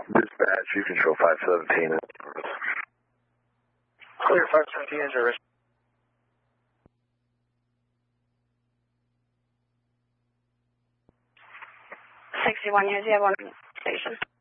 Dispatch, you control 517. Clear 517 is your risk. 61 years, you have one station.